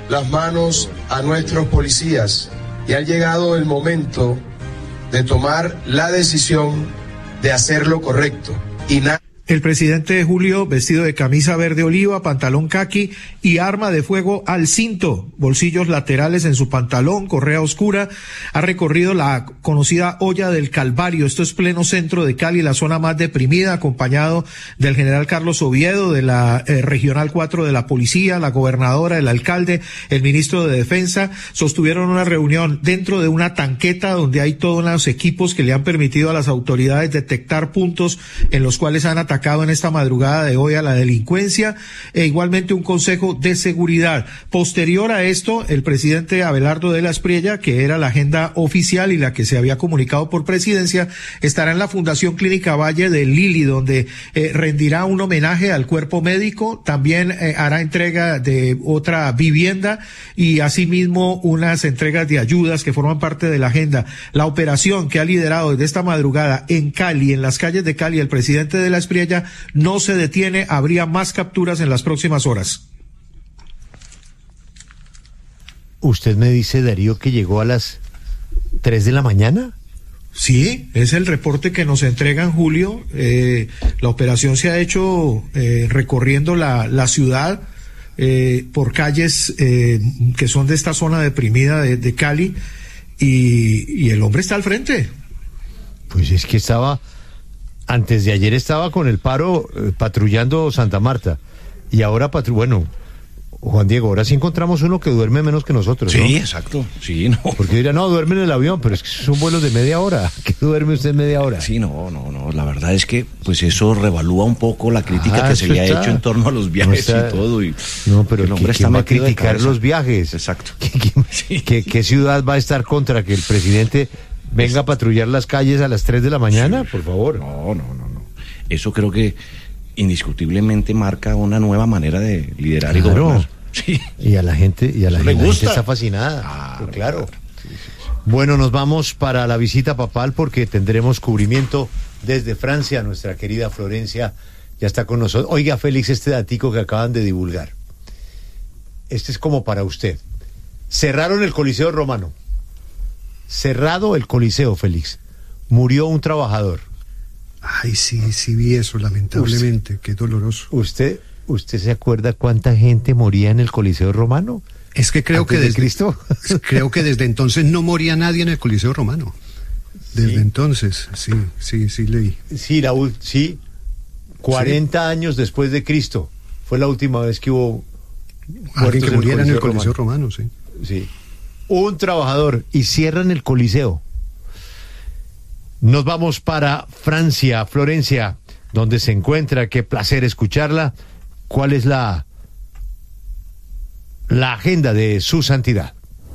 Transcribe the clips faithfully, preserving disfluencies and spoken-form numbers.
las manos a nuestros policías y ha llegado el momento de tomar la decisión de hacer lo correcto y nada. El presidente Julio, vestido de camisa verde oliva, pantalón caqui y arma de fuego al cinto, bolsillos laterales en su pantalón, correa oscura, ha recorrido la conocida Olla del Calvario. Esto es pleno centro de Cali, la zona más deprimida, acompañado del general Carlos Oviedo, de la eh, Regional cuatro de la Policía, la gobernadora, el alcalde, el ministro de Defensa. Sostuvieron una reunión dentro de una tanqueta donde hay todos los equipos que le han permitido a las autoridades detectar puntos en los cuales han atacado en esta madrugada de hoy a la delincuencia, e igualmente un consejo de seguridad. Posterior a esto, el presidente Abelardo de la Espriella, que era la agenda oficial y la que se había comunicado por presidencia, estará en la Fundación Clínica Valle de Lili, donde eh, rendirá un homenaje al cuerpo médico, también eh, hará entrega de otra vivienda y asimismo unas entregas de ayudas que forman parte de la agenda. La operación que ha liderado desde esta madrugada en Cali, en las calles de Cali, el presidente de la Espriella no se detiene, habría más capturas en las próximas horas. ¿Usted me dice, Darío, que llegó a las tres de la mañana? Sí, es el reporte que nos entregan, Julio. Eh, la operación se ha hecho eh, recorriendo la, la ciudad eh, por calles eh, que son de esta zona deprimida de, de Cali y, y el hombre está al frente. Pues es que estaba... Antes de ayer estaba con el paro eh, patrullando Santa Marta y ahora patru... bueno, Juan Diego, ahora sí encontramos uno que duerme menos que nosotros, ¿no? Sí, exacto, sí, no. Porque diría, no, duerme en el avión, pero es que son vuelos de media hora. ¿Qué duerme usted media hora? Sí, no, no, no, la verdad es que pues eso revalúa un poco la crítica Ah, que se le ha está. hecho en torno a los viajes No está. y todo. Y No, pero el hombre ¿quién está va a metido de criticar cabeza. los viajes? Exacto. ¿Qué, qué- Sí. qué- qué ciudad va a estar contra que el presidente venga a patrullar las calles a las tres de la mañana? Por favor. No, no, no, no. Eso creo que indiscutiblemente marca una nueva manera de liderar y Claro. gobernar. Sí. Y a la gente, y a la, Eso gente, le la gente gusta. está fascinada. Claro, Pues claro. claro. Sí, sí, sí. Bueno, nos vamos para la visita papal porque tendremos cubrimiento desde Francia. Nuestra querida Florencia ya está con nosotros. Oiga, Félix, este datico que acaban de divulgar. Este es como para usted. Cerraron el Coliseo Romano. Cerrado el Coliseo, Félix. Murió un trabajador. Ay, sí, sí vi eso, lamentablemente, qué doloroso. ¿Usted, usted se acuerda cuánta gente moría en el Coliseo Romano? Es que creo ¿Antes que de desde Cristo? creo que desde entonces no moría nadie en el Coliseo Romano. Desde Sí. entonces, sí, sí, sí leí. Sí, la, ul- sí. cuarenta años después de Cristo. Fue la última vez que hubo Alguien que en el muriera en el Coliseo Coliseo Romano, sí. Sí. Un trabajador y cierran el Coliseo. Nos vamos para Francia, Florencia, donde se encuentra. Qué placer escucharla. ¿Cuál es la la agenda de su santidad?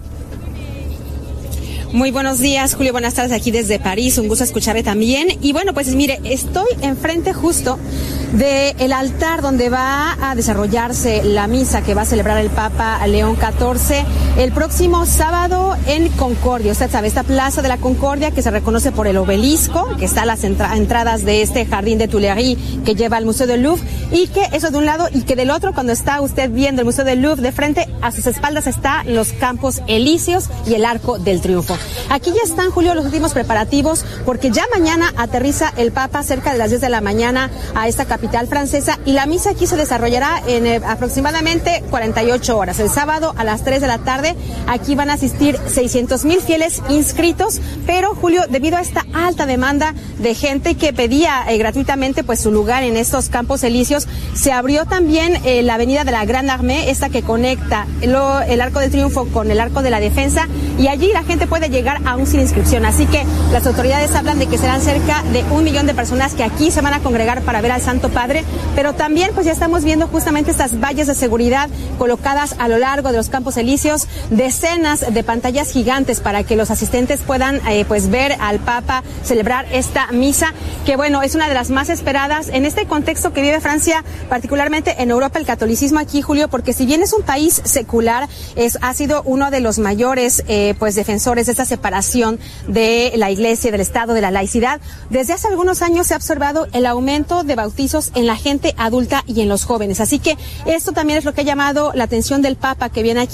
Muy buenos días, Julio, buenas tardes aquí desde París, un gusto escucharle también. Y bueno, pues mire, estoy enfrente justo del altar donde va a desarrollarse la misa que va a celebrar el Papa León catorce el próximo sábado en Concordia. Usted sabe, esta Plaza de la Concordia que se reconoce por el obelisco, que está a las entra- entradas de este jardín de Tuileries que lleva al Museo del Louvre, y que eso de un lado y que del otro, cuando está usted viendo el Museo del Louvre de frente, a sus espaldas están los Campos Elíseos y el Arco del Triunfo. Aquí ya están, Julio, los últimos preparativos, porque ya mañana aterriza el Papa cerca de las diez de la mañana a esta capital francesa, y la misa aquí se desarrollará en eh, aproximadamente cuarenta y ocho horas. El sábado a las tres de la tarde, aquí van a asistir seiscientos mil fieles inscritos, pero, Julio, debido a esta alta demanda de gente que pedía eh, gratuitamente pues su lugar en estos Campos Elíseos, se abrió también eh, la avenida de la Grande Armée, esta que conecta lo, el Arco del Triunfo con el Arco de la Defensa, y allí la gente puede llegar aún sin inscripción. Así que las autoridades hablan de que serán cerca de un millón de personas que aquí se van a congregar para ver al Santo Padre, pero también pues ya estamos viendo justamente estas vallas de seguridad colocadas a lo largo de los Campos Elíseos, decenas de pantallas gigantes para que los asistentes puedan eh, pues ver al Papa celebrar esta misa, que bueno, es una de las más esperadas en este contexto que vive Francia, particularmente en Europa, el catolicismo aquí, Julio, porque si bien es un país secular, es, ha sido uno de los mayores eh, pues defensores de esta separación de la Iglesia, del Estado, de la laicidad. Desde hace algunos años se ha observado el aumento de bautizos en la gente adulta y en los jóvenes. Así que esto también es lo que ha llamado la atención del Papa, que viene aquí